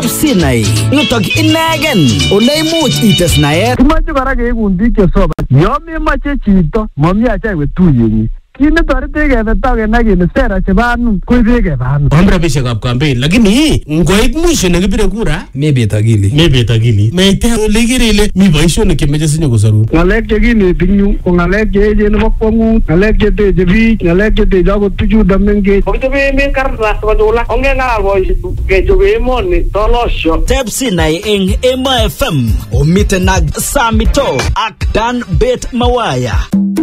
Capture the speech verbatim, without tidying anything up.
Tepsinai nitok inegen oleimuch ites naet. Kimache kora keikun biik chesoman. Yo memache chito mami acha iwe tuyenyi. Kini torite kebeto kenai kele sera chebo anum koibe kebe anum. Om rabishekab campaign lakini ngoit mwisho nekibire kura mebet akili. Mebet akili. Meite ole kere ile mi boisionik chemeche sinyo kosarun. Ngalek chekineti nyu ko ngalek cheechen nebo kwangut, ngalek cheteche biik, ngalek cheteche akot tuchuto mengech. Kokichobe emet kartas kochula ongengalal boisiek kechobe emoni tolosyo. Tepsinai eng Emo F M omiten ak Samito ak Dan Bet Mawaya.